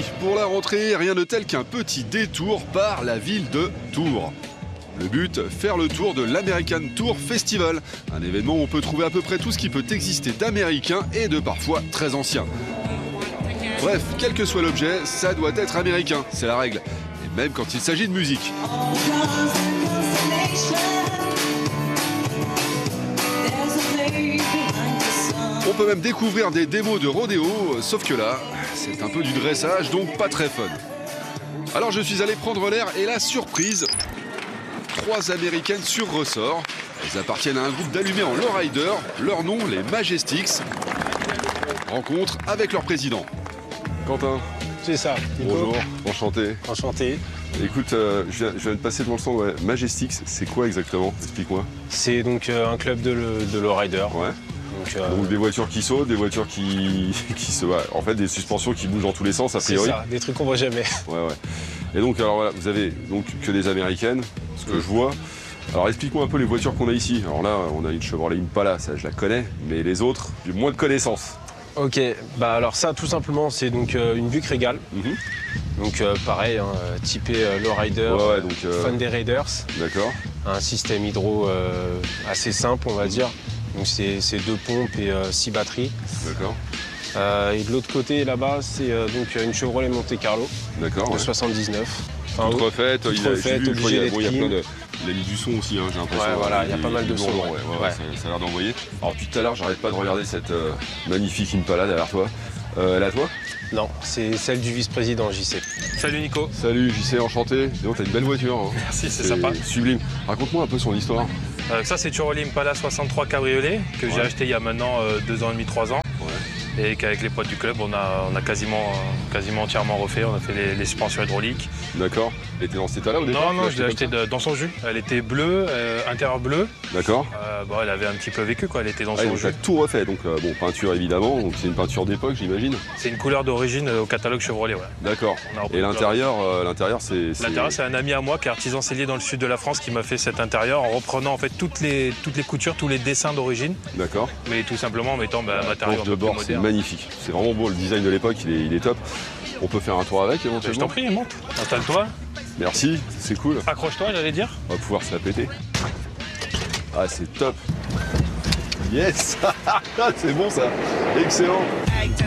oui, pour la rentrée, rien de tel qu'un petit détour par la ville de Tours. Le but, faire le tour de l'American Tour Festival, un événement où on peut trouver à peu près tout ce qui peut exister d'américain et de parfois très ancien. Bref, quel que soit l'objet, ça doit être américain, c'est la règle. Et même quand il s'agit de musique. On peut même découvrir des démos de rodéo, sauf que là, c'est un peu du dressage, donc pas très fun. Alors je suis allé prendre l'air et la surprise, 3 américaines sur ressort. Elles appartiennent à un groupe d'allumés en lowrider, leur nom, les Majestics. Rencontre avec leur président. Quentin. C'est ça, Nico. Bonjour, enchanté. Enchanté. Écoute, je viens de passer devant le stand, ouais. Majestics, c'est quoi exactement? Explique-moi. C'est donc un club de lowrider. Ouais. Donc des voitures qui sautent, des voitures qui se... Ouais, en fait, des suspensions qui bougent dans tous les sens, a priori. C'est ça, des trucs qu'on voit jamais. Ouais. Et donc, alors voilà, vous avez donc que des américaines, ce que je vois. Alors explique-moi un peu les voitures qu'on a ici. Alors là, on a une Chevrolet Impala, ça je la connais, mais les autres, j'ai moins de connaissances. Ok, bah alors ça tout simplement c'est donc une Buick Regal. Donc pareil, hein, typé lowrider, fan des Raiders. D'accord. Un système hydro assez simple on va dire. Donc c'est 2 pompes et 6 batteries. D'accord. Et de l'autre côté là-bas c'est donc une Chevrolet Monte Carlo. D'accord. De 79. Enfin, toute refaite, il y a mis du son aussi, hein, j'ai l'impression. Ouais, voilà, il y a pas mal de son. Ça a l'air d'envoyer. Alors depuis tout à l'heure, j'arrête pas de regarder cette magnifique Impala derrière toi. Elle à toi? Non, c'est celle du vice-président JC. Salut Nico. Salut JC, enchanté. Donc t'as une belle voiture. Hein. Merci, c'est sympa. Sublime. Raconte-moi un peu son histoire. Ça c'est Chevrolet Impala 63 Cabriolet que j'ai acheté il y a maintenant 2 ans et demi, 3 ans. Et qu'avec les potes du club, on a quasiment entièrement refait. On a fait les suspensions hydrauliques. D'accord. Elle était dans cet état-là au départ? Non, je l'ai acheté dans son jus. Elle était bleue, intérieur bleu. D'accord. Elle avait un petit peu vécu, quoi. Elle était dans son donc jus. elle a tout refait. Donc peinture évidemment. Donc c'est une peinture d'époque, j'imagine. C'est une couleur d'origine au catalogue Chevrolet, ouais. D'accord. Et l'intérieur, c'est. L'intérieur, c'est un ami à moi qui est artisan sellier dans le sud de la France qui m'a fait cet intérieur en reprenant en fait toutes les coutures, tous les dessins d'origine. D'accord. Mais tout simplement en mettant un matériau de bord, c'est magnifique. C'est vraiment beau, le design de l'époque, il est top. On peut faire un tour avec éventuellement. Je t'en prie, monte. Installe-toi. Merci, c'est cool. Accroche-toi, j'allais dire. On va pouvoir se la péter. Ah, c'est top. Yes. C'est bon ça. Excellent.